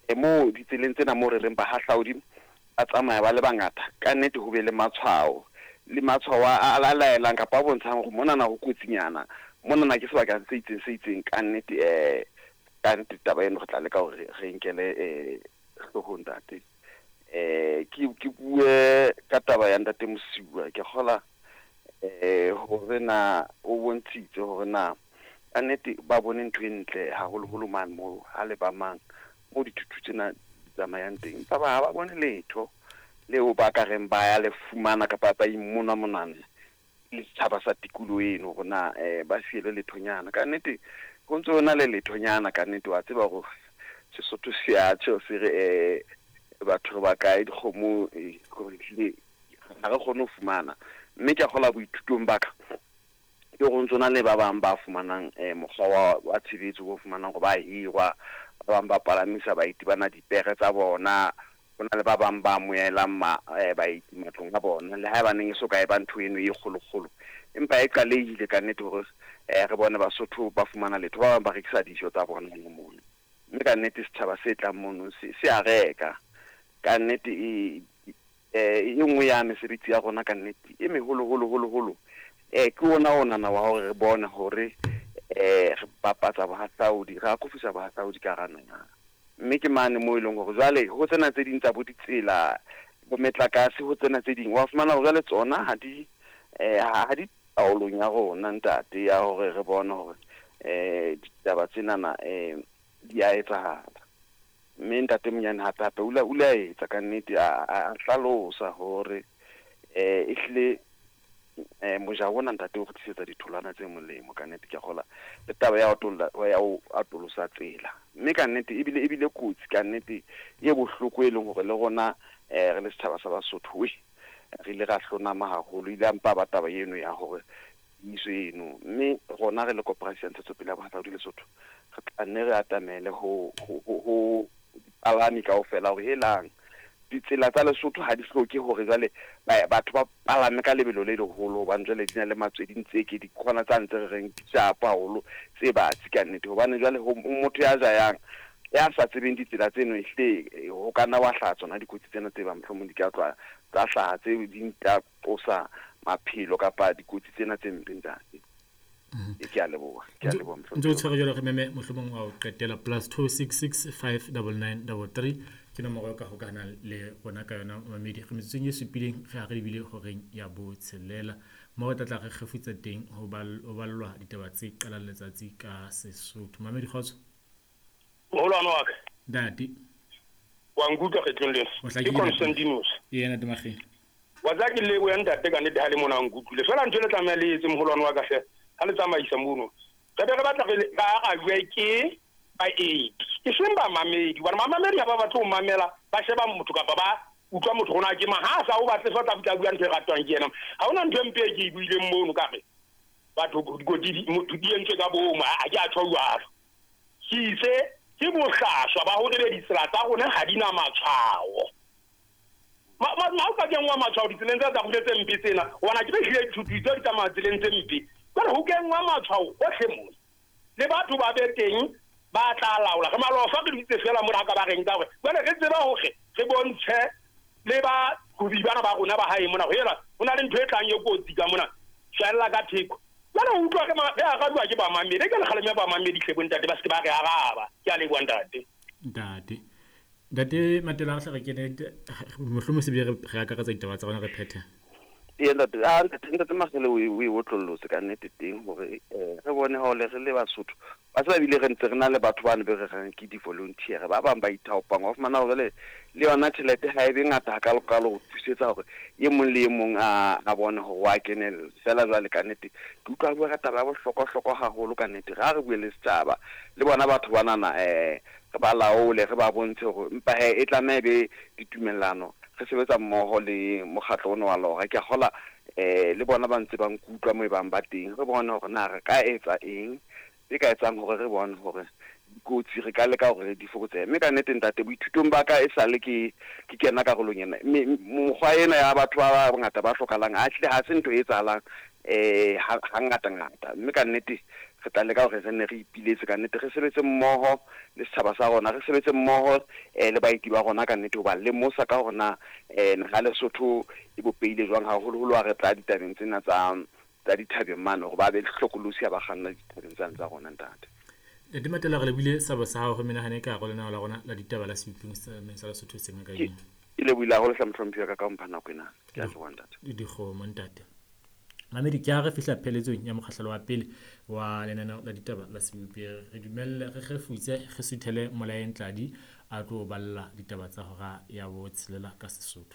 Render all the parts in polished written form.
mo ditseleng tsena mo re reng bahahlaodi a tsamaya ba le bangata ka nnete ho be le matshwao a laelang kapa a bontshang hore mona na ho kotsinyana mona na ke sebaka se itseng ka nnete taba eno re tla leka hore re nkele hlohong tate ke bue ka taba ya ntate Mosiuwa ke kgola hore na o bontshitse hore na ka nnete ba bone ntho e ntle haholoholo man mo ha le ba mang mo dithutu tsena tsamayang teng ba ba bone letho leo ba ka reng ba ya le fumana kapa ba immona monane le tshaba sa tikolo eno rona ba fiele lethonyana ka nnete go ntse ona le lethonyana ka nnete wa tseba go Sesotho se a tsheo se re batho ba ka dikgomo go rile ga re kgone ho fumana mme ke gola boithutong baka ke go ntsona le ba bang ba fumanang mokgwa wa tshebetso go fumanang go ba hirwa ba bang ba palamisa ba itibana dipere tsa bona bona le ba bang ba moelang ba itimatlong a bona le ha ba neng so ka e ba ntho eno e kgolokgolo empa e qalehile ka nnete hore re bone Basotho ba fumana letho ba bang ba rekisa dijo tsa bona mo mme ka nnete setjhaba se tlang mono se a reka ka nnete e nngwe ya mesebetsi ya rona ka nnete e meholo ke ona na wa hore re bone hore re papatsa bahahlaodi re akofisa bahahlaodi ka ranana mme ke mane mo ileng hore jwale ho tsena tse ding tsa bo ditsela bo metlakase ho tsena tse ding wa fumana hore jwale tsona ha di taolong ya rona ntate ya hore re bone hore ditaba tsena na di a etsahala mme ntate Monyane hape ula etsa ka nnete a hlalosa hore ehlile moja bona ntate o khutisetsa ditholwana tse molemo ka nnete ke gola le taba ya o atolosa tsela mme ka nnete ebile kotsi ka nnete e bohloko e leng hore le gona re le setjhaba sa Basotho re ile ga hlonama haholo ile ampa ba taba eno ya hore iso eno mme gona re le corporation Ntshetsopele ya Bohahlaudi Lesotho re tla nne re atamele ho alani kaofela hore helang ditsela tsa Lesotho ha di hloke hore jwale batho ba palame ka lebelo le leholo ba njwale dina le matsweding tse ke di khona tsa ntse re reng ditshapa haholo tse batsi ka nnete hobane jwale ho motho ya jayang ya sa tsebeng ditsela tseno ehle ho kana wa hlatsa na dikotsi tsena tse ba mhlomong di ka tswa tsa hlaha tse di nta posa maphelo kapa dikotsi tsena tse mpentse ke a leboha mhlomong ntse o tshwere jalo re meme mohlomong wa o qetela +266 59933 ke nomoro ka hokana le bona ka yona mamedi re metseng e supileng re a re bile horeng ya botshelela mo re tla re khefutsa teng ho ballwa ditaba tse qala letsatsi ka Sesotho mamedi khotso molwana wa ka dadi wa ngutwa kgetlong le Constantinus yena temageng wa tsa ke lebo ya ntate ka nete ha le mona ngutule fela ntse le tsamaya le etse moholwana wa ka hle ha le tsamaisa mono re batla ba a bua ke ba 8 ke semba mamedi wa mamedi ba batho mamela ba sheba motho ka ba utlwa motho gona ke mahasa o batle fa tla bua ntse ratwang ke ena ha ona ntwe mpe ke buile mmono ka re batho go di motho di entse ka boma a ke a tshwara se ke bohlaswa ba hore le ditsela tsa rona ha dina matshwao ma ka kenwa matshwao ditseleng tsa go letse mpe tsena wana ke hle thutitse di tsamaya tseleng tse mpe ba ho kenwa matshwao ohle mo le batho ba be teng ba tla laola re malofa ke ditse fela mo ka ba reng tsa gore bana re tseba hoge re bontshe le ba go bibana ba rona ba hae mona ho yela hona le ntwe tlang e kotsi ka mona shalla ka thiko bana o utlwa ke ma ya ga bua ke ba mamedi ke le khaleme ba mamedi hle bontate ba se ba re araba ke a le bua ntate matela a hle re kene mohlomong se bile re akaretsa ditaba tsa bona re phetha ntate Magele o tlolotse ka nnete teng hore re bone ha le re le Basotho ba se ba bile re ntse re na le batho ba ne be re reng ke di-volunteer ba bang ba ithaopang wa fumana hore le yona tšhelete ha e be ngata ka lokalo go thusetsa hore ye mong le ye mong a bone hore wa kenela fela jwale ka nnete ke utlwa bua ka taba ya bohlokwa haholo ka nnete ga re bue le setjhaba le bona batho ba nana re ba laole re ba bontshe hore mpa e tlameha be ditumellano re sebetsa mmoho le mokgatlo ona wa lora ke a gola le bona ba ntse ba nkutlwa mo e bang ba teng re bone hore na re ka etsa eng e ka etsang hore re bone hore dikotsi re ka leka hore di fokotsehe mme ka nnete ntate boithutong ba ka e sale ke kena karolong ena mokgwa ena ya batho ba bangata ba hlokahalang a hle ha se ntho e etsahalang ha ngata mme ka nnete re tla leka gore re nne re ipiletse ka nnete re sebetse mmogo le setšhaba sa rona re sebetse mmogo le baeti ba rona ka nnete go ba lemosa ka gorena ga Lesotho e bopeile jwang haholo-holo wa re tla ditabeng tsena tsa dithabeng mane go ba be le tlhokolosi ya ba ganna ditabeng tsane tsa rona ntate di matela re lebile sa bosa go menagane ka go lena la rona la ditaba la seuping sa Lesotho seng ka eng ile buila go le sa mtlhomphiwa ka ka mphana go ena ke a go ntate go montate Mamedi ke a re fihla pheletsong ya mokgahlelo wa pele wa lenaneo la ditaba la sebupi re dumelle re gefutse ge suthele molaeng tladi a tlo balla ditaba tsa hora ya bo tshelela ka Sesotho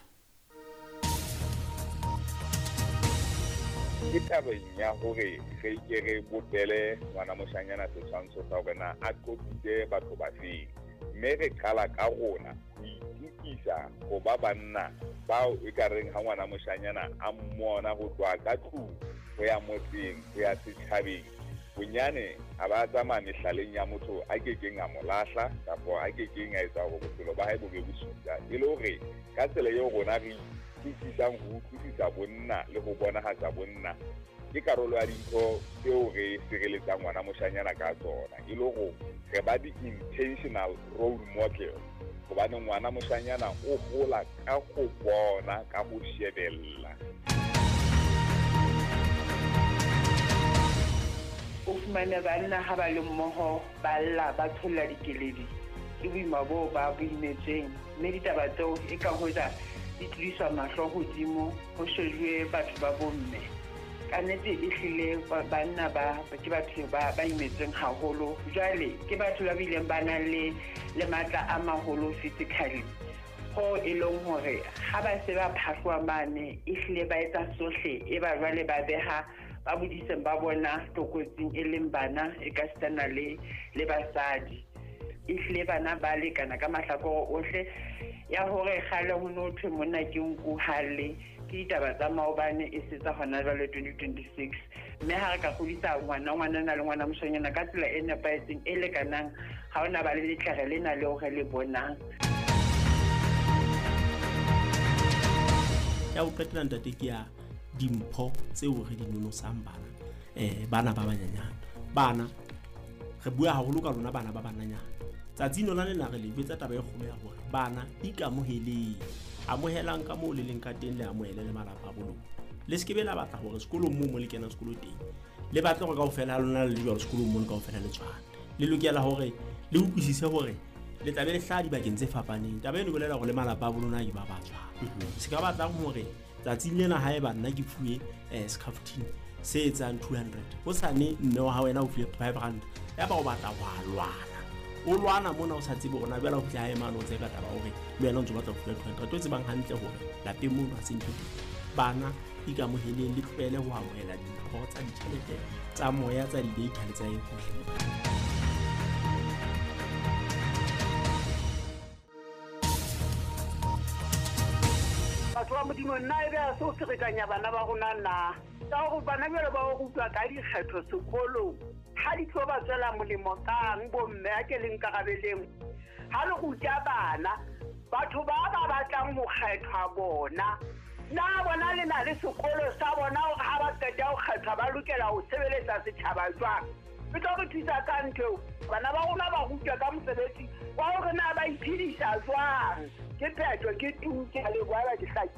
ke tabeng ya gore ge ke re botele ngwana moshanyana setshwantsho sa bona a tlopile batho ba feng mme re qala ka rona itukisa go ba banna bao e ka reng ha ngwana moshanyana a mmona go tswa ka tlung go ya motseng go ya setšhabeng bonyane a ba tsamaya mehlaleng ya motho a kekeng a molahla kapo a kekeng a etsa gore bophelo ba hae bo be bosuta e le gore ka tsela eo rona re utlwisisang go utlwisisa bonna le go bonagatsa bonna ke karolo ya dintho tseo re sireletsang ngwana moshanyana ka tsona e le go re ba di-intentional role model gobane ngwana moshanyana o gola ka go bona ka go shebella o fumane banna ha ba le mmogo ba lla ba tholla dikeledi ke boima boo ba boimetseng mme ditaba tseo e ka hoja di tliswa mahlo godimo go shejwe batho ba bomme ka nnete e hlile banna ke batho ba imetseng haholo jwale ke batho ba bileng ba nang le matla a maholo physically go e leng hore ha ba se ba phahlwa mane e hlile ba etsa sohle e ba jwale ba beha ba bodiseng ba bona tokotsing e leng bana e ka stana le basadi e hlile bana ba lekana ka mahlakore ohle ya hore kgale ho no thwe monna ke nku halle ke ditaba tsa maobane e setsa hona jwale 2026 mme ha re ka godisa ngwana na le ngwana moshanyana ka tsela e nepahetseng e lekanang ha ona ba le letlhare lena le hore le bonang ya o qetela ntate ke ya dimpho tseo re di nonosang bana ba banyanyana bana re bua haholo ka lona bana ba bananyana tsatsino la lena re le betsa taba e kgolo ya hore bana ikamoheleng amohelang ka moo le leng ka teng le amohele le malapa a bolong le se ke be la batla hore sekolong mo le kena sekolo teng le batla go kaofela lona le jwa sekolong mo le kaofela le tswana le lokela hore le utlwisise hore le tlabe le hla dibakeng tse fapaneng taba eno bolela go le malapa a bolona ke ba batswa se ka batlang hore tsatsing lena hae banna ke fuwe scarftin se etsang 200 ho sane nne wa ha wena o fuwe 500 ya ba o batla wa lwana o lwana mona o sa tsebe bona bjela o fitla hae mane o tse ka taba hore le wena o ntse batla go fuwe 200 to tsebang hantle hore lapeng mono a sentse bana ikamoheleng le tlwele ho amohela dimpho tsa ditjhelete tsa moya tsa di-data le tsa e hohle batho ba modimo nna e be a se o serekanya bana ba rona na ka gore bana bjale ba go utlwa ka dikgetho sekolong ha di tlo ba tswela molemo kang bomme a ke leng karabeleng ha le go tja bana batho ba batlang go kgethwa bona na bona le na le sekolo sa bona gore ha ba qeta go kgethwa ba lokela go sebeletsa setšhaba jwang e tlo re thusa ka ntho bana ba rona ba rutwa ka mosebetsi wa gore na ba iphedisa jwang ke phetho ke tuke le bua ke hlaki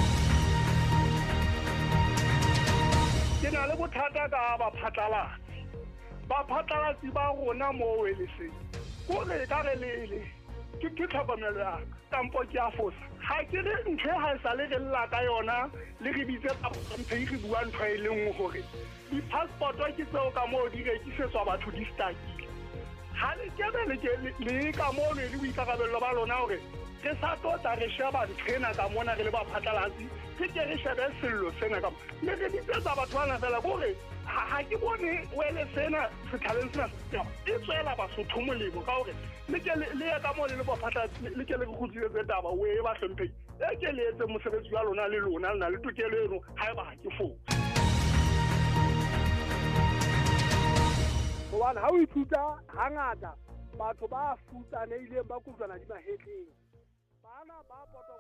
ke na le bothata ka baphatlalatsi ba rona mo weleseng gore ka re lele ke tlhokomelo ya kampo ke a fosa ha ke re ntho ha e sa le re lla ka yona le re bitse ka mphe re bua ntho e leng gore di-passport ke tseo ka moo di rekisetswa batho di stakile ha le kebe le ka moo le boikarabello ba lona gore re sa tota re sheba nthena ka mona re le baphatlalatsi ke ke re shebe sello sena ka le re ditsetsa batho bana fela kore ha ke bone wele sena sethaleng sena e tswela basotho molemo ka gore le ya ka moo le baphatlalatsi le ke le khutletse taba o e ba hlomphei e ke le etse mosebetsi wa lona le lona le na le tokelo eno ha e ba ke fo gobane ha o ithuta hangata batho ba futsaneileng ba kutlwana di mahetleng bana ba poto